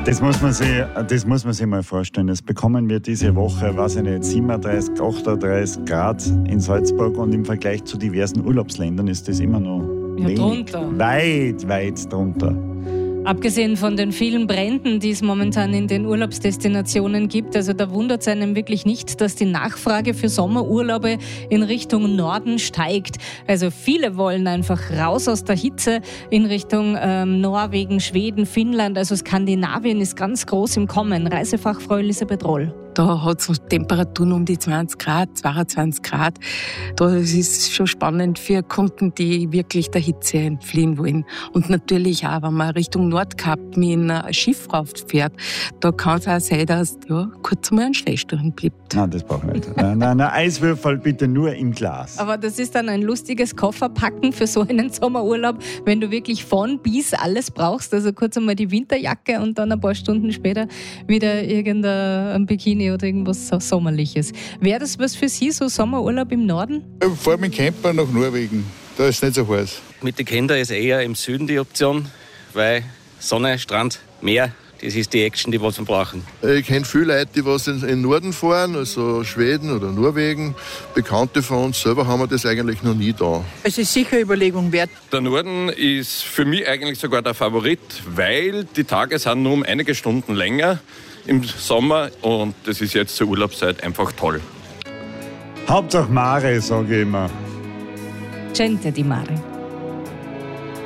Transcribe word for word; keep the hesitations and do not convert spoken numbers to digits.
Das muss man sich, das muss man sich mal vorstellen. Es bekommen wir diese Woche, weiß ich nicht, siebenunddreißig, achtunddreißig Grad in Salzburg und im Vergleich zu diversen Urlaubsländern ist das immer noch ja, wenig. Drunter. Weit, weit drunter. Abgesehen von den vielen Bränden, die es momentan in den Urlaubsdestinationen gibt, also da wundert es einem wirklich nicht, dass die Nachfrage für Sommerurlaube in Richtung Norden steigt. Also viele wollen einfach raus aus der Hitze in Richtung ähm, Norwegen, Schweden, Finnland, also Skandinavien ist ganz groß im Kommen. Reisefachfrau Elisabeth Roll. Da hat es Temperaturen um die zwanzig Grad, zweiundzwanzig Grad. Das ist schon spannend für Kunden, die wirklich der Hitze entfliehen wollen. Und natürlich auch, wenn man Richtung Nordkap mit einem Schiff rauffährt, da kann es auch sein, dass ja, kurz mal ein Schlechtstuhl bleibt. Nein, das brauche ich nicht. Nein, nein, nein, Eiswürfel bitte nur im Glas. Aber das ist dann ein lustiges Kofferpacken für so einen Sommerurlaub, wenn du wirklich von bis alles brauchst. Also kurz einmal die Winterjacke und dann ein paar Stunden später wieder irgendein Bikini oder irgendwas Sommerliches. Wäre das was für Sie, so Sommerurlaub im Norden? Ich fahre mit dem Camper nach Norwegen. Da ist es nicht so heiß. Mit den Kindern ist eher im Süden die Option, weil Sonne, Strand, Meer, das ist die Action, die wir brauchen. Ich kenne viele Leute, die was in den Norden fahren, also Schweden oder Norwegen. Bekannte von uns selber haben wir das eigentlich noch nie da. Es ist sicher eine Überlegung wert. Der Norden ist für mich eigentlich sogar der Favorit, weil die Tage sind nur um einige Stunden länger im Sommer und das ist jetzt zur Urlaubszeit einfach toll. Hauptsache Mare, sage ich immer. Gente di mare.